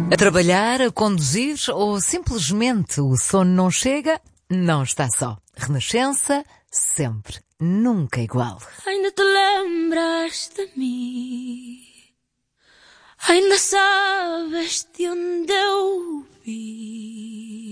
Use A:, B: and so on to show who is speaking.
A: A trabalhar, a conduzir ou simplesmente o sono não chega? Não está só. Renascença, sempre. Nunca igual.
B: Ainda te lembras de mim? Ainda sabes de onde eu vim?